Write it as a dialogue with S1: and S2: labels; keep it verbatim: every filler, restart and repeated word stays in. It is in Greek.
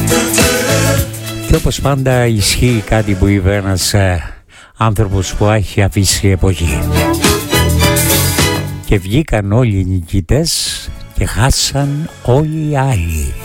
S1: Και όπως πάντα ισχύει κάτι που είπε ένας ε, άνθρωπος που έχει αφήσει εποχή. Και βγήκαν όλοι οι νικητές και χάσαν όλοι οι άλλοι.